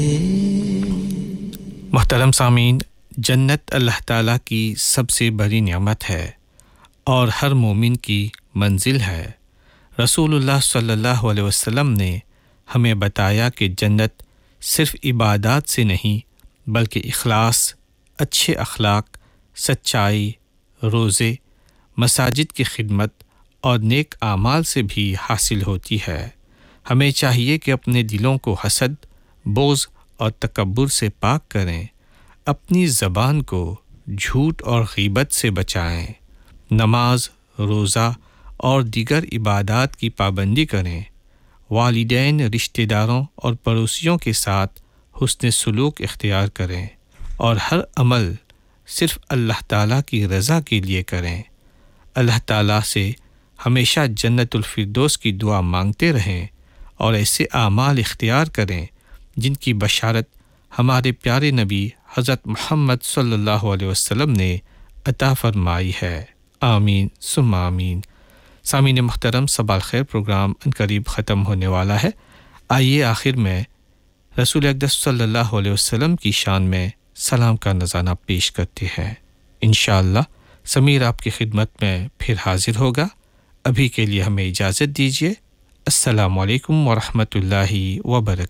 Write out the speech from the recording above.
محترم سامعین، جنت اللہ تعالیٰ کی سب سے بڑی نعمت ہے اور ہر مومن کی منزل ہے۔ رسول اللہ صلی اللہ علیہ وسلم نے ہمیں بتایا کہ جنت صرف عبادات سے نہیں بلکہ اخلاص، اچھے اخلاق، سچائی، روزے، مساجد کی خدمت اور نیک اعمال سے بھی حاصل ہوتی ہے۔ ہمیں چاہیے کہ اپنے دلوں کو حسد، بغض اور تکبر سے پاک کریں، اپنی زبان کو جھوٹ اور غیبت سے بچائیں، نماز، روزہ اور دیگر عبادات کی پابندی کریں، والدین، رشتہ داروں اور پڑوسیوں کے ساتھ حسن سلوک اختیار کریں اور ہر عمل صرف اللہ تعالیٰ کی رضا کے لیے کریں۔ اللہ تعالیٰ سے ہمیشہ جنت الفردوس کی دعا مانگتے رہیں اور ایسے اعمال اختیار کریں جن کی بشارت ہمارے پیارے نبی حضرت محمد صلی اللہ علیہ وسلم نے عطا فرمائی ہے۔ آمین ثم آمین۔ سامعین محترم، صباح الخیر پروگرام عنقریب ختم ہونے والا ہے۔ آئیے آخر میں رسول اقدس صلی اللہ علیہ وسلم کی شان میں سلام کا نذرانہ پیش کرتے ہیں۔ انشاءاللہ سمیر آپ کی خدمت میں پھر حاضر ہوگا۔ ابھی کے لیے ہمیں اجازت دیجیے۔ السلام علیکم ورحمۃ اللہ وبرکاتہ۔